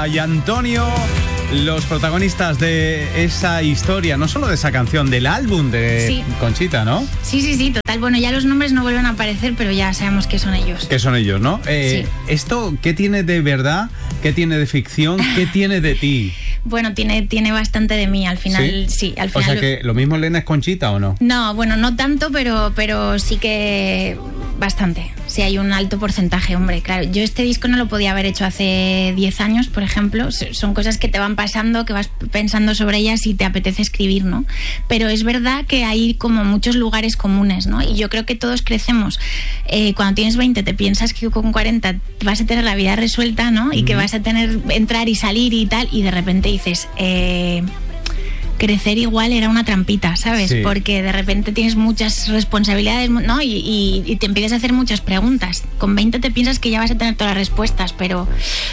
Elena y Antonio, los protagonistas de esa historia, no solo de esa canción, del álbum de Conchita, ¿no? Sí, total. Bueno, ya los nombres no vuelven a aparecer, pero ya sabemos que son ellos. Que son ellos, ¿no? Sí. ¿Esto qué tiene de verdad? ¿Qué tiene de ficción? ¿Qué tiene de ti? Bueno, tiene bastante de mí, al final, sí, al final. O sea que lo mismo Elena es Conchita, ¿o no? No, bueno, no tanto, pero sí que bastante. Sí, hay un alto porcentaje, hombre, claro. Yo este disco no lo podía haber hecho hace 10 años, por ejemplo. Son cosas que te van pasando, que vas pensando sobre ellas y te apetece escribir, ¿no? Pero es verdad que hay como muchos lugares comunes, ¿no? Y yo creo que todos crecemos. Cuando tienes 20 te piensas que con 40 vas a tener la vida resuelta, ¿no? Y que vas a entrar y salir y tal, y de repente dices... crecer igual era una trampita, ¿sabes? Sí. Porque de repente tienes muchas responsabilidades, ¿no? Y te empiezas a hacer muchas preguntas. Con 20 te piensas que ya vas a tener todas las respuestas, pero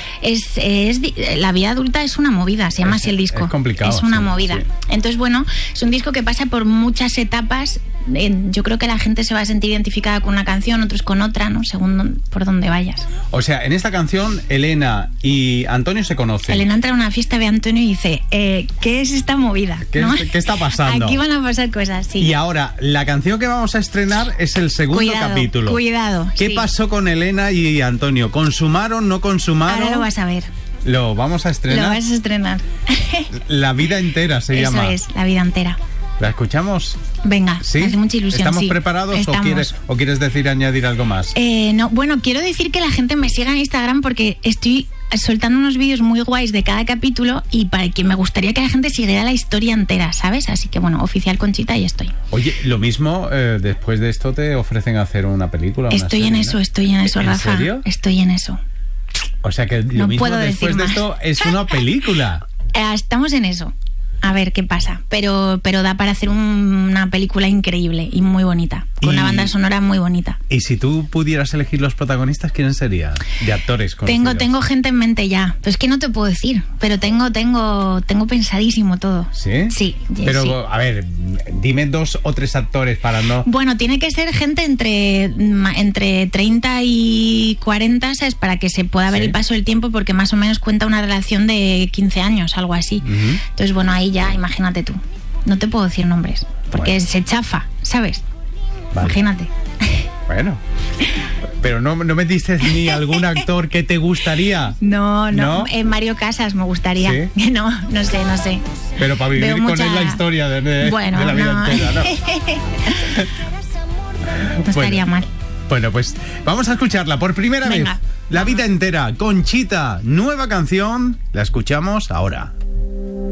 la vida adulta es una movida, se llama así el disco. Es complicado. Es una movida. Sí. Entonces, bueno, es un disco que pasa por muchas etapas. Yo creo que la gente se va a sentir identificada con una canción, otros con otra, ¿no? Según por dónde vayas. O sea, en esta canción, Elena y Antonio se conocen. Elena entra a una fiesta, ve a Antonio y dice, ¿qué es esta movida? ¿No? ¿Qué está pasando? Aquí van a pasar cosas, sí. Y ahora, la canción que vamos a estrenar es el segundo capítulo. Cuidado. ¿Qué pasó con Elena y Antonio? ¿Consumaron, no consumaron? Ahora lo vas a ver. Lo vamos a estrenar. Lo vas a estrenar. La vida entera se llama. Eso es, la vida entera. ¿La escuchamos? Venga, ¿Sí? me hace mucha ilusión. ¿Estamos preparados? Estamos. ¿O quieres añadir algo más? No, bueno, quiero decir que la gente me siga en Instagram porque estoy soltando unos vídeos muy guays de cada capítulo y para que me gustaría que la gente siguiera la historia entera, ¿sabes? Así que bueno, oficial Conchita, y estoy. Oye, lo mismo, después de esto te ofrecen hacer una película. Estoy en eso, Rafa. ¿En serio? Estoy en eso. O sea que lo mismo después de esto es una película. Estamos en eso. A ver qué pasa, pero da para hacer una película increíble y muy bonita, con una banda sonora muy bonita. ¿Y si tú pudieras elegir los protagonistas, quién sería? De actores conocidos. Tengo gente en mente ya, pues es que no te puedo decir, pero tengo pensadísimo todo. ¿Sí? Sí. Pero, sí. A ver, dime 2 o 3 actores para no... Bueno, tiene que ser gente entre 30 y 40, ¿sabes? Para que se pueda ver el paso del tiempo, porque más o menos cuenta una relación de 15 años, algo así. Entonces, bueno, ahí ya, imagínate tú. No te puedo decir nombres, porque se chafa, ¿sabes? Vale. Imagínate. Bueno, pero no me dices ni algún actor que te gustaría. No. Mario Casas me gustaría. ¿Sí? No sé. Pero para vivir con él la historia de la vida entera, ¿no? No estaría mal. Bueno, pues vamos a escucharla por primera vez. La vida entera, Conchita, nueva canción, la escuchamos ahora.